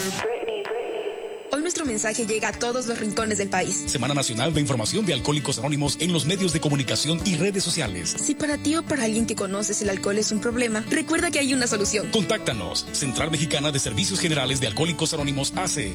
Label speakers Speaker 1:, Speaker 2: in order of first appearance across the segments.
Speaker 1: Hoy nuestro mensaje llega a todos los rincones del país.
Speaker 2: Semana Nacional de Información de Alcohólicos Anónimos en los medios de comunicación y redes sociales.
Speaker 1: Si para ti o para alguien que conoces el alcohol es un problema, recuerda que hay una solución.
Speaker 2: Contáctanos. Central Mexicana de Servicios Generales de Alcohólicos Anónimos AC.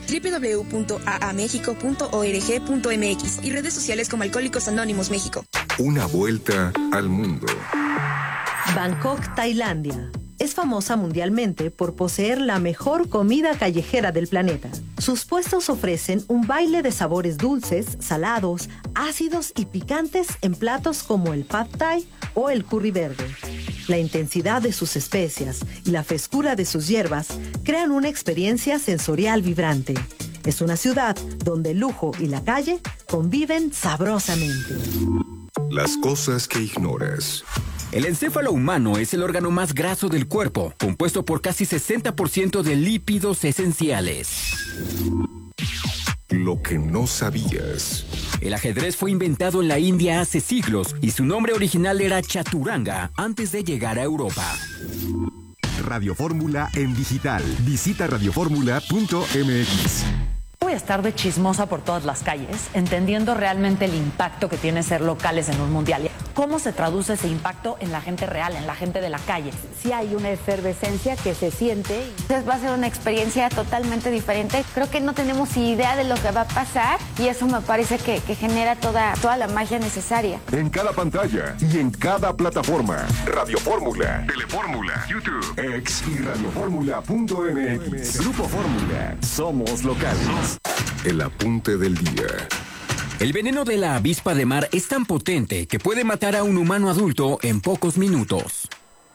Speaker 1: www.aamexico.org.mx y redes sociales como Alcohólicos Anónimos México.
Speaker 3: Una vuelta al mundo.
Speaker 4: Bangkok, Tailandia. Es famosa mundialmente por poseer la mejor comida callejera del planeta. Sus puestos ofrecen un baile de sabores dulces, salados, ácidos y picantes en platos como el Pad Thai o el curry verde. La intensidad de sus especias y la frescura de sus hierbas crean una experiencia sensorial vibrante. Es una ciudad donde el lujo y la calle conviven sabrosamente.
Speaker 3: Las cosas que ignoras.
Speaker 5: El encéfalo humano es el órgano más graso del cuerpo, compuesto por casi 60% de lípidos esenciales.
Speaker 3: Lo que no sabías.
Speaker 5: El ajedrez fue inventado en la India hace siglos y su nombre original era chaturanga antes de llegar a Europa.
Speaker 6: Radio Fórmula en digital. Visita radioformula.mx.
Speaker 7: Voy a estar de chismosa por todas las calles, entendiendo realmente el impacto que tiene ser locales en un mundial. ¿Cómo se traduce ese impacto en la gente real, en la gente de la calle?
Speaker 8: Sí hay una efervescencia que se siente.
Speaker 9: Entonces va a ser una experiencia totalmente diferente. Creo que no tenemos idea de lo que va a pasar y eso me parece que genera toda la magia necesaria.
Speaker 3: En cada pantalla y en cada plataforma. Radio Fórmula, Telefórmula, YouTube, X y radioformula.mx.
Speaker 6: Grupo Fórmula. Somos locales.
Speaker 3: El apunte del día.
Speaker 5: El veneno de la avispa de mar es tan potente que puede matar a un humano adulto en pocos minutos.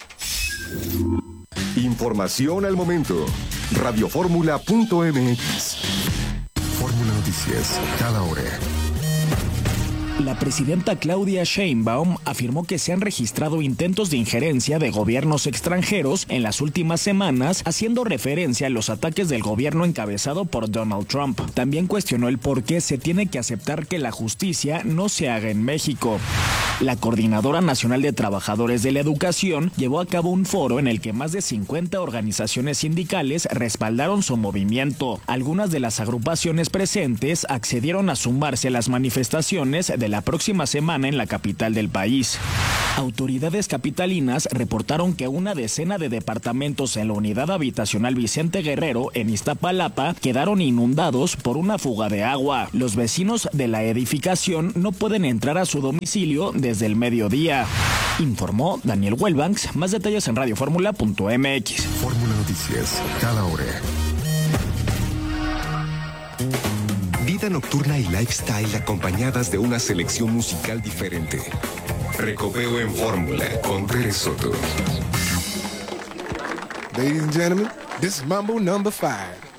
Speaker 3: Información al momento. Radioformula.mx. Fórmula Noticias, cada hora.
Speaker 10: La presidenta Claudia Sheinbaum afirmó que se han registrado intentos de injerencia de gobiernos extranjeros en las últimas semanas, haciendo referencia a los ataques del gobierno encabezado por Donald Trump. También cuestionó el por qué se tiene que aceptar que la justicia no se haga en México. La Coordinadora Nacional de Trabajadores de la Educación llevó a cabo un foro en el que más de 50 organizaciones sindicales respaldaron su movimiento. Algunas de las agrupaciones presentes accedieron a sumarse a las manifestaciones de la próxima semana en la capital del país. Autoridades capitalinas reportaron que una decena de departamentos en la unidad habitacional Vicente Guerrero en Iztapalapa quedaron inundados por una fuga de agua. Los vecinos de la edificación no pueden entrar a su domicilio desde el mediodía. Informó Daniel Welbanks. Más detalles en radioformula.mx.
Speaker 3: Fórmula Noticias, cada hora. Vida nocturna y lifestyle acompañadas de una selección musical diferente. Recopeo en Fórmula con Pérez Soto.
Speaker 11: Ladies and gentlemen, this is Mambo number 5.